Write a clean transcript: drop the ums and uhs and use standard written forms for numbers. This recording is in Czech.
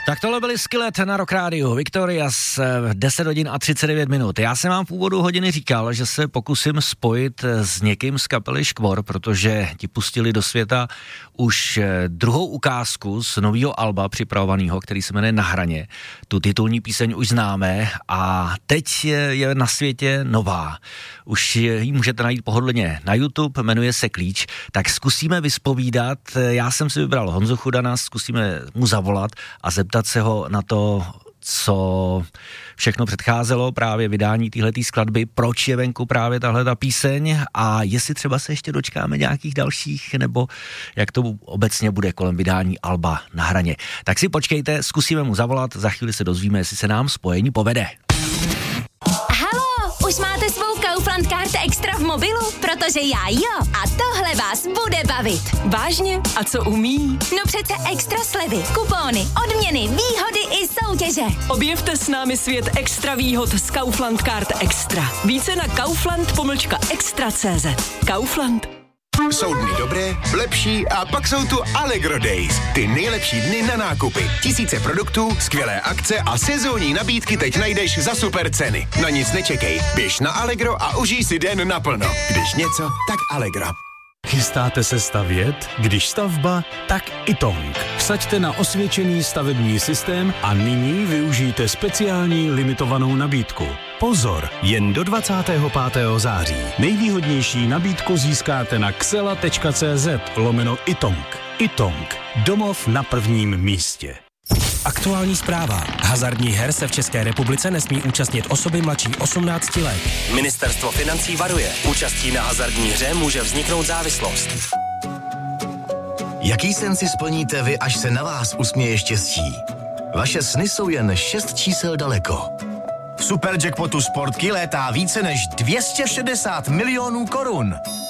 Tak tohle byly Skillet na Rock Rádiu, Victorious, 10 hodin a 39 minut. Já jsem vám v úvodu hodiny říkal, že se pokusím spojit s někým z kapely Škvor, protože ti pustili do světa už druhou ukázku z nového alba připravovaného, který se jmenuje Na hraně. Tu titulní píseň už známe a teď je na světě nová. Už ji můžete najít pohodlně na YouTube, jmenuje se Klíč, tak zkusíme vyspovídat. Já jsem si vybral Honzu Chudana, zkusíme mu zavolat a zeptat se ho na to, co všechno předcházelo právě vydání téhletý skladby, proč je venku právě tahleta píseň a jestli třeba se ještě dočkáme nějakých dalších, nebo jak to obecně bude kolem vydání alba Na hraně. Tak si počkejte, zkusíme mu zavolat, za chvíli se dozvíme, jestli se nám spojení povede. Halo, už máte svou Kaufland Card Extra v mobilu? Protože já jo. A tohle vás bude bavit. Vážně? A co umí? No přece extra slevy, kupóny, odměny, výhody i soutěže. Objevte s námi svět extra výhod z Kaufland Card Extra. Více na kaufland.extra.cz. Kaufland. Jsou dny dobré, lepší a pak jsou tu Allegro Days. Ty nejlepší dny na nákupy. Tisíce produktů, skvělé akce a sezónní nabídky teď najdeš za super ceny. Na nic nečekej, běž na Allegro a užij si den naplno. Když něco, tak Allegro. Chystáte se stavět? Když stavba, tak Itong. Vsaďte na osvědčený stavební systém a nyní využijte speciální limitovanou nabídku. Pozor, jen do 25. září. Nejvýhodnější nabídku získáte na xela.cz/Itong. Itong. Domov na prvním místě. Aktuální zpráva. Hazardních her se v České republice nesmí účastnit osoby mladší 18 let. Ministerstvo financí varuje. Účastí na hazardní hře může vzniknout závislost. Jaký sen si splníte vy, až se na vás usměje štěstí? Vaše sny jsou jen 6 čísel daleko. V Superjackpotu Sportky létá více než 260 milionů korun.